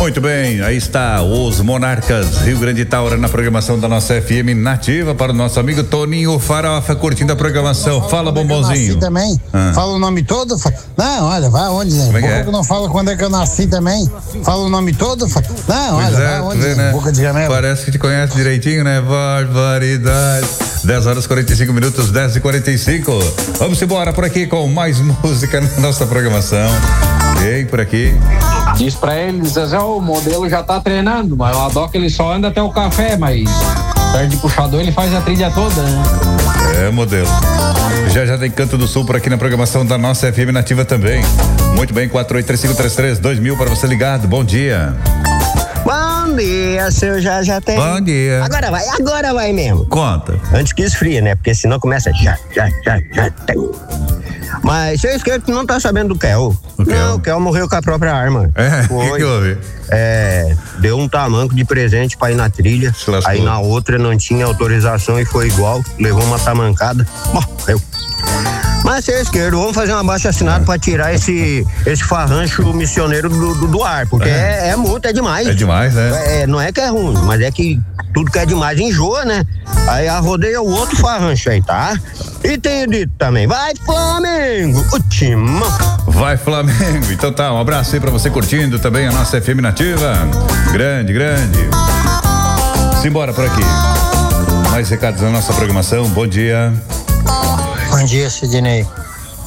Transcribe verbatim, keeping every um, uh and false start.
Muito bem, aí está os Monarcas Rio Grande Taura na programação da nossa F M Nativa para o nosso amigo Toninho Farofa curtindo a programação. Fala, bombonzinho. Nasci também. Ah. Fala o nome todo. Não, olha, vai onde, né? Como é que é? Não fala quando é que eu nasci também. Fala o nome todo. Não, olha, é, vai onde, né? Boca de janela. Parece que te conhece direitinho, né? Barbaridade. dez horas e quarenta e cinco minutos, dez e quarenta e cinco. Vamos embora por aqui com mais música na nossa programação. Ei, por aqui. Diz pra ele, Zezé, o modelo já tá treinando, mas o Adoc ele só anda até o café, mas perto de puxador ele faz a trilha toda, né? É, modelo. Já já tem Canto do Sul por aqui na programação da nossa F M Nativa também. Muito bem, quatro oito três cinco três três dois mil para você ligado. Bom dia. Bom dia, seu já já tem. Bom dia. Agora vai, agora vai mesmo. Conta. Antes que esfria, né? Porque senão começa já, já, já, já tem. Mas seu esquerdo não tá sabendo do Kel. O Kel? Não, o Kel morreu com a própria arma. É, o que, que houve? É, deu um tamanco de presente pra ir na trilha. Aí na outra não tinha autorização e foi igual. Levou uma tamancada. Morreu. Mas seu esquerdo, vamos fazer um abaixo assinado é. pra tirar esse, esse farrancho missioneiro do, do, do ar, porque é. É, é multa, é demais. É demais, né? É, não é que é ruim, mas é que tudo que é demais enjoa, né? Aí arrodeia o outro farrancho aí, tá? E tenho dito também, vai Flamengo, o time. Vai Flamengo, então tá, um abraço aí pra você curtindo também a nossa F M Nativa. Grande, grande. Simbora por aqui. Mais recados na nossa programação, bom dia. Bom dia, Sidney.